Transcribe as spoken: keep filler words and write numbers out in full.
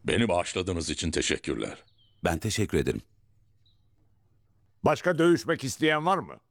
Beni bağışladığınız için teşekkürler. Ben teşekkür ederim. Başka dövüşmek isteyen var mı?